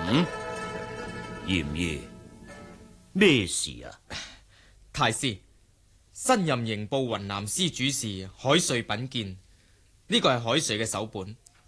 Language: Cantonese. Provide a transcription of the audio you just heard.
嚴爺，咩事啊？ 太師，新任刑部雲南司主事海瑞稟見，呢個係海瑞嘅手本，